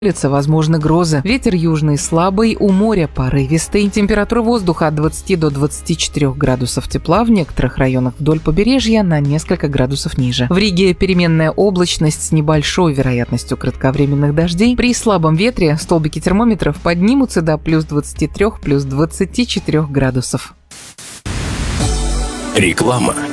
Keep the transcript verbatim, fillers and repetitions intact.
Возможны грозы. Ветер южный слабый, у моря порывистый. Температура воздуха от двадцати до двадцати четырёх градусов тепла, в некоторых районах вдоль побережья на несколько градусов ниже. В Риге переменная облачность с небольшой вероятностью кратковременных дождей. При слабом ветре столбики термометров поднимутся до плюс двадцати трёх, плюс двадцати четырёх градусов. Реклама.